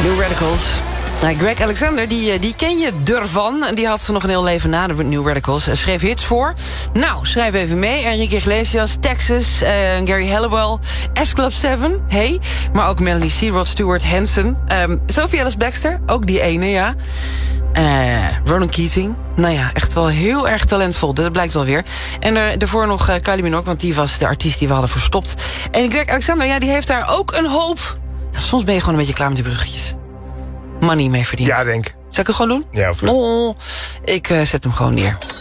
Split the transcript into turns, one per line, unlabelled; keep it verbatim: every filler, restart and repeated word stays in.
New Radicals. Nou, Greg Alexander, die, die ken je ervan. Die had nog een heel leven na de New Radicals. Hij schreef hits voor. Nou, schrijf even mee. Enrique Iglesias, Texas, uh, Gary Halliwell, S Club zeven, hey. Maar ook Melanie C, Rod Stewart, Hanson. Um, Sophie Ellis Bextor, ook die ene, ja. Uh, Ronan Keating. Nou ja, echt wel heel erg talentvol. Dat blijkt wel weer. En er, daarvoor nog uh, Kylie Minogue, want die was de artiest die we hadden verstopt. En Greg Alexander, ja, die heeft daar ook een hoop. Ja, soms ben je gewoon een beetje klaar met die bruggetjes. Money mee verdienen.
Ja, denk.
Zal ik het gewoon doen?
Ja, of...
Oh, ik uh, zet hem gewoon neer.